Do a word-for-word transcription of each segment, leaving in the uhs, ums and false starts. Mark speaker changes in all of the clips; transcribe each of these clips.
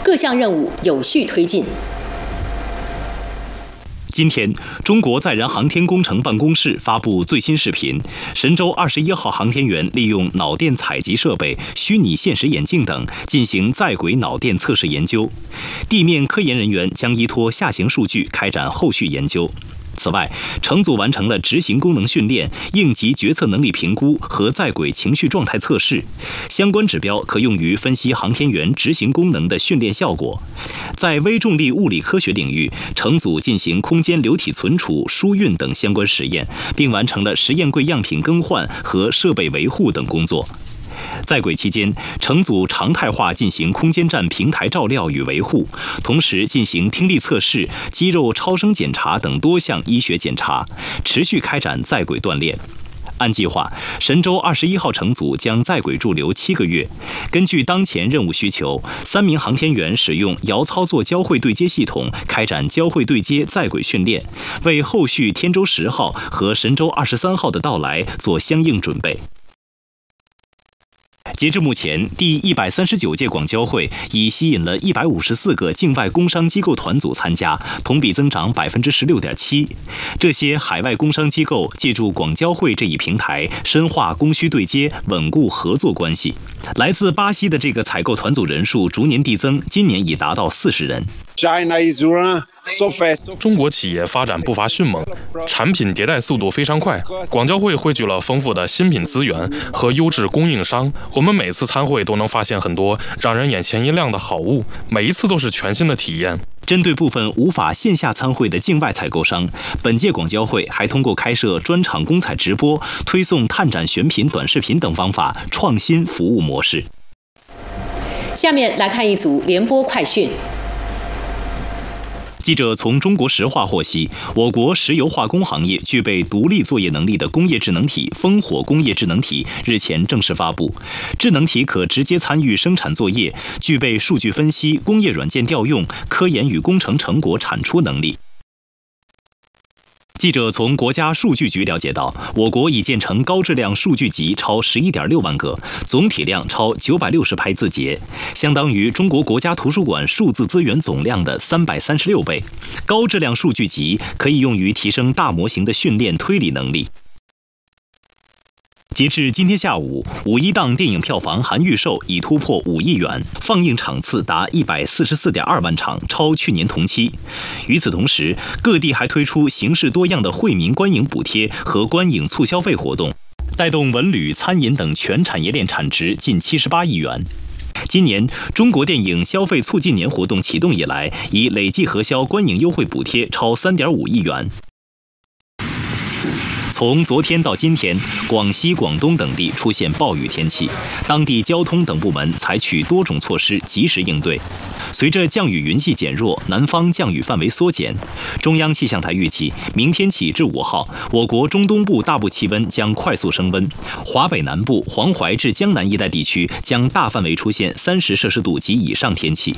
Speaker 1: 各项任务有序推进。
Speaker 2: 今天，中国载人航天工程办公室发布最新视频，神舟二十一号航天员利用脑电采集设备、虚拟现实眼镜等进行在轨脑电测试研究，地面科研人员将依托下行数据开展后续研究。此外，乘组完成了执行功能训练、应急决策能力评估和在轨情绪状态测试，相关指标可用于分析航天员执行功能的训练效果。在微重力物理科学领域，乘组进行空间流体存储、输运等相关实验，并完成了实验柜样品更换和设备维护等工作。在轨期间，乘组常态化进行空间站平台照料与维护，同时进行听力测试、肌肉超声检查等多项医学检查，持续开展在轨锻炼。按计划，神舟二十一号乘组将在轨驻留七个月。根据当前任务需求，三名航天员使用遥操作交会对接系统开展交会对接在轨训练，为后续天舟十号和神舟二十三号的到来做相应准备。截至目前，第一百三十九届广交会已吸引了一百五十四个境外工商机构团组参加，同比增长百分之十六点七。这些海外工商机构借助广交会这一平台，深化供需对接，稳固合作关系。来自巴西的这个采购团组人数逐年递增，今年已达到四十人。
Speaker 3: 中国企业发展步伐迅猛，产品迭代速度非常快。广交会汇聚了丰富的新品资源和优质供应商，我们每次参会都能发现很多让人眼前一亮的好物，每一次都是全新的体验。
Speaker 2: 针对部分无法线下参会的境外采购商，本届广交会还通过开设专场公采直播、推送探展选品短视频等方法，创新服务模式。
Speaker 1: 下面来看一组联播快讯。
Speaker 2: 记者从中国石化获悉，我国石油化工行业具备独立作业能力的工业智能体烽火工业智能体日前正式发布。智能体可直接参与生产作业，具备数据分析、工业软件调用、科研与工程成果产出能力。记者从国家数据局了解到，我国已建成高质量数据集超十一点六万个，总体量超九百六十拍字节，相当于中国国家图书馆数字资源总量的三百三十六倍。高质量数据集可以用于提升大模型的训练推理能力。截至今天下午，五一档电影票房含预售已突破五亿元，放映场次达一百四十四点二万场，超去年同期。与此同时，各地还推出形式多样的惠民观影补贴和观影促消费活动，带动文旅、餐饮等全产业链产值近七十八亿元。今年中国电影消费促进年活动启动以来，已累计核销观影优惠补贴超三点五亿元。从昨天到今天，广西、广东等地出现暴雨天气，当地交通等部门采取多种措施及时应对。随着降雨云系减弱，南方降雨范围缩减。中央气象台预计，明天起至五号，我国中东部大部气温将快速升温，华北南部、黄淮至江南一带地区将大范围出现三十摄氏度及以上天气。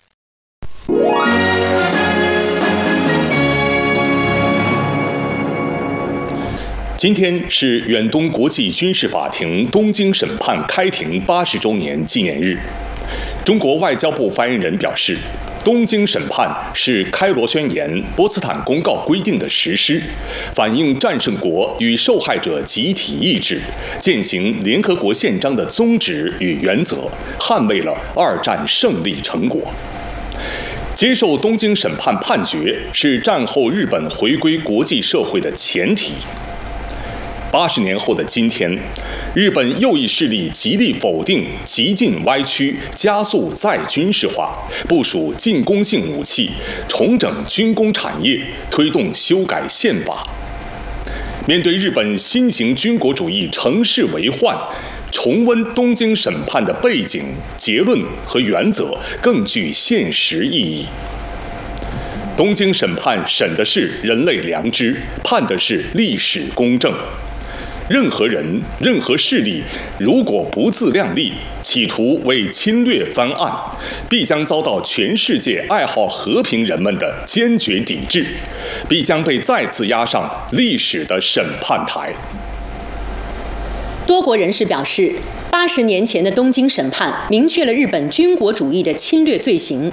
Speaker 4: 今天是远东国际军事法庭东京审判开庭八十周年纪念日。中国外交部发言人表示，东京审判是开罗宣言、波茨坦公告规定的实施，反映战胜国与受害者集体意志，践行联合国宪章的宗旨与原则，捍卫了二战胜利成果。接受东京审判判决是战后日本回归国际社会的前提。八十年后的今天，日本右翼势力极力否定、极尽歪曲、加速再军事化，部署进攻性武器，重整军工产业，推动修改宪法。面对日本新型军国主义乘势为患，重温东京审判的背景、结论和原则更具现实意义。东京审判审的是人类良知，判的是历史公正。任何人、任何势力，如果不自量力，企图为侵略翻案，必将遭到全世界爱好和平人们的坚决抵制，必将被再次押上历史的审判台。
Speaker 1: 多国人士表示，八十年前的东京审判明确了日本军国主义的侵略罪行